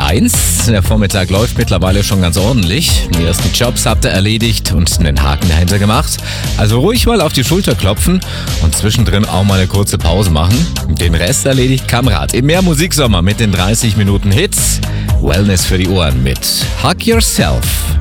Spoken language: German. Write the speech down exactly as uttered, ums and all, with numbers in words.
eins. Der Vormittag läuft mittlerweile schon ganz ordentlich. Die ersten Jobs habt ihr erledigt und einen Haken dahinter gemacht. Also ruhig mal auf die Schulter klopfen und zwischendrin auch mal eine kurze Pause machen. Den Rest erledigt Kamrat im Mehr Musiksommer mit den dreißig Minuten Hits. Wellness für die Ohren mit Hug Yourself.